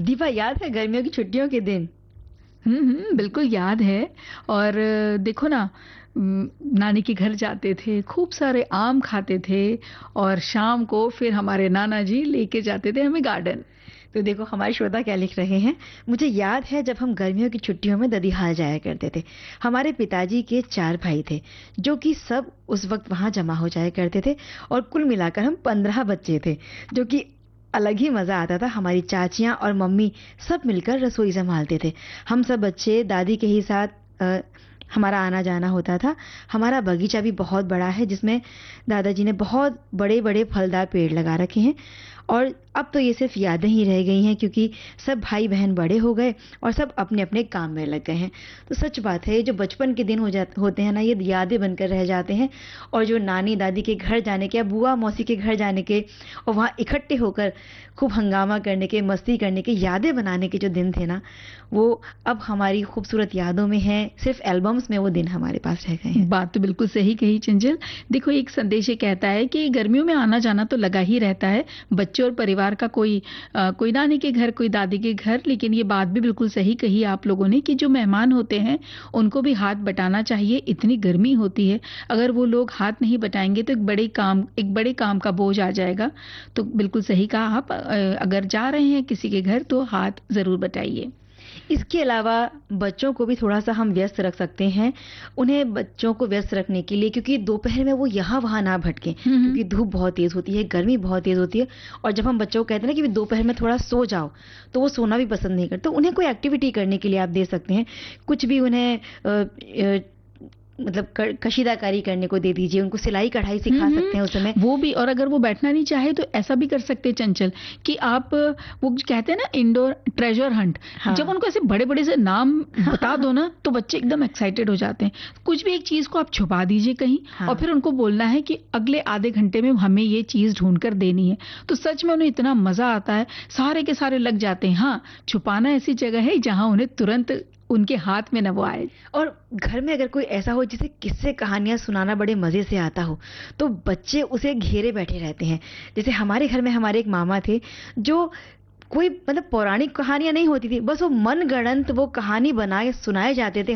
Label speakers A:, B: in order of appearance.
A: दीपा, याद है गर्मियों की छुट्टियों के दिन?
B: बिल्कुल याद है। और देखो ना, नानी के घर जाते थे, खूब सारे आम खाते थे और शाम को फिर हमारे नाना जी लेके जाते थे हमें गार्डन।
A: तो देखो हमारे श्रोता क्या लिख रहे हैं। मुझे याद है जब हम गर्मियों की छुट्टियों में ददीहाल जाया करते थे। हमारे पिताजी के 4 भाई थे, जो कि सब उस वक्त वहां जमा हो जाया करते थे, और कुल मिलाकर हम 15 बच्चे थे, जो कि अलग ही मजा आता था। हमारी चाचियां और मम्मी सब मिलकर रसोई संभालते थे। हम सब बच्चे दादी के ही साथ हमारा आना जाना होता था। हमारा बगीचा भी बहुत बड़ा है, जिसमें दादाजी ने बहुत बड़े बड़े फलदार पेड़ लगा रखे हैं। और अब तो ये सिर्फ यादें ही रह गई हैं, क्योंकि सब भाई बहन बड़े हो गए और सब अपने अपने काम में लग गए हैं। तो सच बात है, ये जो बचपन के दिन होते हैं ना, ये यादें बनकर रह जाते हैं। और जो नानी दादी के घर जाने के या बुआ मौसी के घर जाने के और वहाँ इकट्ठे होकर खूब हंगामा करने के, मस्ती करने के, यादें बनाने के जो दिन थे ना, वो अब हमारी खूबसूरत यादों में है। सिर्फ एल्बम्स में वो दिन हमारे पास रह गए हैं।
B: बात तो बिल्कुल सही कही चंचल। देखो, एक संदेश ये कहता है कि गर्मियों में आना जाना तो लगा ही रहता है बच्चों और परिवार का, कोई नानी के घर, कोई दादी के घर। लेकिन ये बात भी बिल्कुल सही कही आप लोगों ने कि जो मेहमान होते हैं उनको भी हाथ बटाना चाहिए। इतनी गर्मी होती है, अगर वो लोग हाथ नहीं बटाएंगे तो एक बड़े काम का बोझ आ जाएगा। तो बिल्कुल सही कहा आप। अगर जा रहे हैं किसी के घर तो हाथ जरूर बटाइए।
A: इसके अलावा बच्चों को भी थोड़ा सा हम व्यस्त रख सकते हैं। उन्हें, बच्चों को व्यस्त रखने के लिए, क्योंकि दोपहर में वो यहाँ वहाँ ना भटकें, क्योंकि धूप बहुत तेज होती है, गर्मी बहुत तेज होती है। और जब हम बच्चों को कहते हैं ना कि दोपहर में थोड़ा सो जाओ, तो वो सोना भी पसंद नहीं करते। तो उन्हें कोई एक्टिविटी करने के लिए आप दे सकते हैं। कुछ भी उन्हें मतलब कशीदाकारी करने को दे दीजिए। उनको सिलाई कढ़ाई सिखा सकते हैं उस समय।
B: वो भी, और अगर वो बैठना नहीं चाहे तो ऐसा भी कर सकते हैं चंचल कि आप, वो कहते हैं ना इंडोर ट्रेजर हंट।
A: हाँ।
B: जब उनको ऐसे बड़े बड़े से नाम बता दो ना, तो बच्चे एकदम एक्साइटेड हो जाते हैं। कुछ भी एक चीज को आप छुपा दीजिए कहीं,
A: हाँ।
B: और फिर उनको बोलना है कि अगले आधे घंटे में हमें ये चीज ढूंढ कर देनी है। तो सच में उन्हें इतना मजा आता है, सारे के सारे लग जाते हैं। हाँ, छुपाना ऐसी जगह है जहां उन्हें तुरंत उनके हाथ में न वो आए।
A: और घर में अगर कोई ऐसा हो जिसे किस्से कहानियां सुनाना बड़े मजे से आता हो, तो बच्चे उसे घेरे बैठे रहते हैं। जैसे हमारे घर में हमारे एक मामा थे, जो कोई मतलब पौराणिक कहानियां नहीं होती थी, बस वो मनगढ़ंत वो कहानी बना के सुनाए जाते थे।